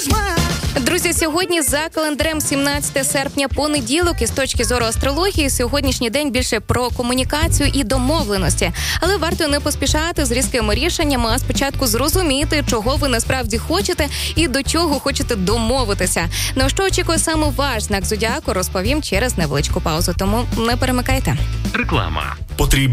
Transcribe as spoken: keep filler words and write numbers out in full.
Друзі, сьогодні за календарем сімнадцяте серпня, понеділок, і з точки зору астрології сьогоднішній день більше про комунікацію і домовленості. Але варто не поспішати з різкими рішеннями, а спочатку зрозуміти, чого ви насправді хочете і до чого хочете домовитися. На що очікує саме ваш знак зодіаку, розповім через невеличку паузу, тому не перемикайте. Реклама. Потрібно